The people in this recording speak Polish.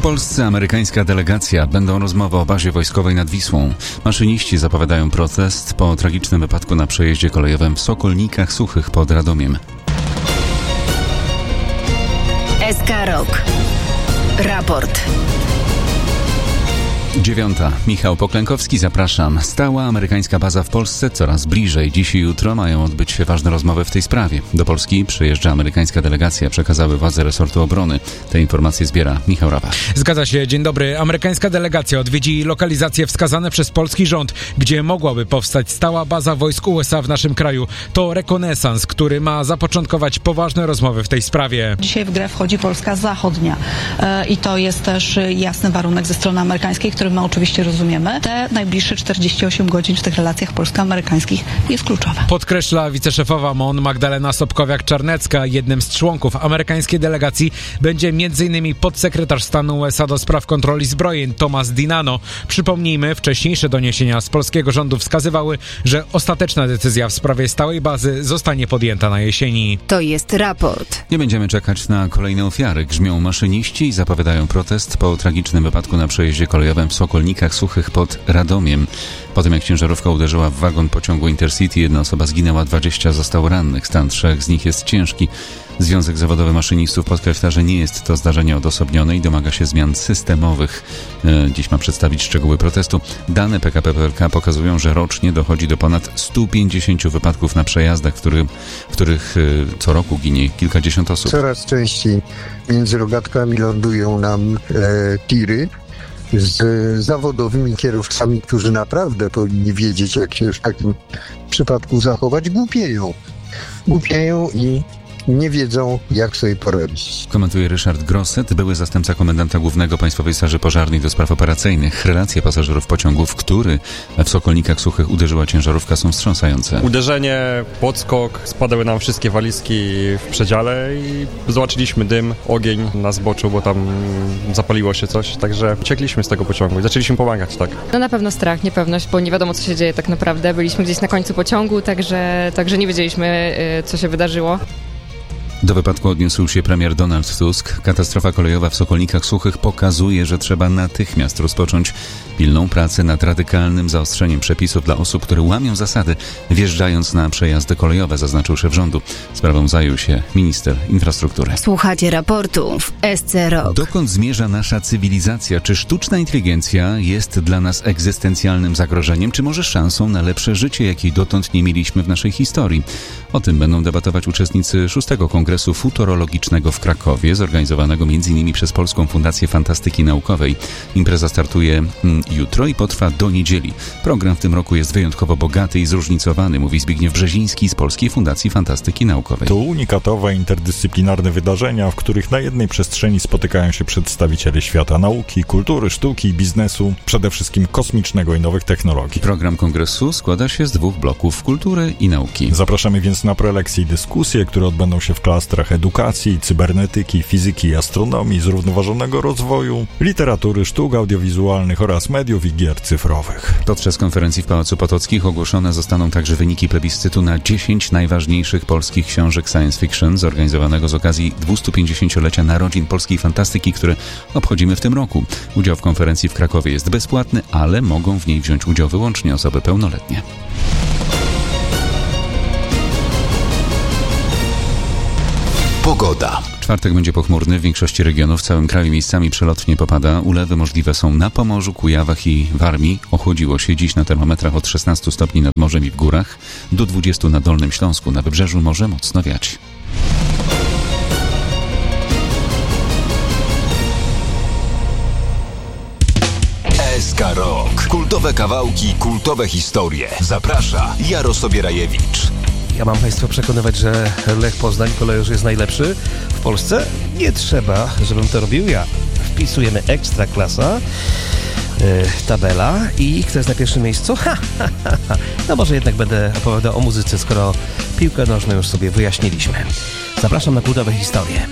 Polsce amerykańska delegacja. Będą rozmowy o bazie wojskowej nad Wisłą. Maszyniści zapowiadają protest po tragicznym wypadku na przejeździe kolejowym w Sokolnikach Suchych pod Radomiem. SK Rok. Raport. 9. Michał Poklękowski, zapraszam. Stała amerykańska baza w Polsce coraz bliżej. Dziś i jutro mają odbyć się ważne rozmowy w tej sprawie. Do Polski przyjeżdża amerykańska delegacja, przekazały władze resortu obrony. Te informacje zbiera Michał Rawa. Zgadza się, dzień dobry. Amerykańska delegacja odwiedzi lokalizacje wskazane przez polski rząd, gdzie mogłaby powstać stała baza wojsk USA w naszym kraju. To rekonesans, który ma zapoczątkować poważne rozmowy w tej sprawie. Dzisiaj w grę wchodzi Polska Zachodnia i to jest też jasny warunek ze strony amerykańskiej, który my oczywiście rozumiemy. Te najbliższe 48 godzin w tych relacjach polsko-amerykańskich jest kluczowe. Podkreśla wiceszefowa MON Magdalena Sobkowiak-Czarnecka. Jednym z członków amerykańskiej delegacji będzie m.in. podsekretarz stanu USA do spraw kontroli zbrojeń Thomas Dinano. Przypomnijmy, wcześniejsze doniesienia z polskiego rządu wskazywały, że ostateczna decyzja w sprawie stałej bazy zostanie podjęta na jesieni. To jest raport. Nie będziemy czekać na kolejne ofiary. Grzmią maszyniści i zapowiadają protest po tragicznym wypadku na przejeździe kolejowym w Sokolnikach Suchych pod Radomiem. Po tym jak ciężarówka uderzyła w wagon pociągu Intercity, jedna osoba zginęła, 20 zostało rannych. Stan 3 z nich jest ciężki. Związek Zawodowy Maszynistów podkreśla, że nie jest to zdarzenie odosobnione i domaga się zmian systemowych. Dziś ma przedstawić szczegóły protestu. Dane PKP PLK pokazują, że rocznie dochodzi do ponad 150 wypadków na przejazdach, w których co roku ginie kilkadziesiąt osób. Coraz częściej między rogatkami lądują nam tiry z zawodowymi kierowcami, którzy naprawdę powinni wiedzieć, jak się w takim przypadku zachować. Głupieją i nie wiedzą, jak sobie poradzić. Komentuje Ryszard Grosset, były zastępca komendanta głównego Państwowej Straży Pożarnej do spraw operacyjnych. Relacje pasażerów pociągu, w który w Sokolnikach Suchych uderzyła ciężarówka, są wstrząsające. Uderzenie, podskok, spadały nam wszystkie walizki w przedziale i zobaczyliśmy dym, ogień na zboczu, bo tam zapaliło się coś, także uciekliśmy z tego pociągu i zaczęliśmy pomagać, tak. No na pewno strach, niepewność, bo nie wiadomo, co się dzieje tak naprawdę. Byliśmy gdzieś na końcu pociągu, także nie wiedzieliśmy, co się wydarzyło. Do wypadku odniósł się premier Donald Tusk. Katastrofa kolejowa w Sokolnikach Suchych pokazuje, że trzeba natychmiast rozpocząć pilną pracę nad radykalnym zaostrzeniem przepisów dla osób, które łamią zasady, wjeżdżając na przejazdy kolejowe, zaznaczył szef rządu. Sprawą zajął się minister infrastruktury. Słuchacie raportu w SC Rok. Dokąd zmierza nasza cywilizacja? Czy sztuczna inteligencja jest dla nas egzystencjalnym zagrożeniem, czy może szansą na lepsze życie, jakiej dotąd nie mieliśmy w naszej historii? O tym będą debatować uczestnicy 6. Kongresu Futurologicznego w Krakowie, zorganizowanego m.in. przez Polską Fundację Fantastyki Naukowej. Impreza startuje jutro i potrwa do niedzieli. Program w tym roku jest wyjątkowo bogaty i zróżnicowany, mówi Zbigniew Brzeziński z Polskiej Fundacji Fantastyki Naukowej. To unikatowe, interdyscyplinarne wydarzenia, w których na jednej przestrzeni spotykają się przedstawiciele świata nauki, kultury, sztuki, biznesu, przede wszystkim kosmicznego i nowych technologii. Program kongresu składa się z 2 bloków: kultury i nauki. Zapraszamy więc na prelekcje i dyskusje, które odbędą się w klastrach edukacji, cybernetyki, fizyki i astronomii, zrównoważonego rozwoju, literatury, sztuk audiowizualnych oraz mediów i gier cyfrowych. Podczas konferencji w Pałacu Potockich ogłoszone zostaną także wyniki plebiscytu na 10 najważniejszych polskich książek science fiction, zorganizowanego z okazji 250-lecia narodzin polskiej fantastyki, które obchodzimy w tym roku. Udział w konferencji w Krakowie jest bezpłatny, ale mogą w niej wziąć udział wyłącznie osoby pełnoletnie. Pogoda. Czwartek będzie pochmurny w większości regionów, w całym kraju miejscami przelotnie popada. Ulewy możliwe są na Pomorzu, Kujawach i Warmii. Ochłodziło się dziś na termometrach od 16 stopni nad morzem i w górach, do 20 na Dolnym Śląsku. Na wybrzeżu może mocno wiać. SK Rok. Kultowe kawałki, kultowe historie. Zaprasza Jarosław Rajewicz. Ja mam Państwa przekonywać, że Lech Poznań kolejorz jest najlepszy w Polsce? Nie trzeba, żebym to robił ja. Wpisujemy Ekstraklasa, tabela i kto jest na pierwszym miejscu? No może jednak będę opowiadał o muzyce, skoro piłkę nożną już sobie wyjaśniliśmy. Zapraszam na kultowe historie.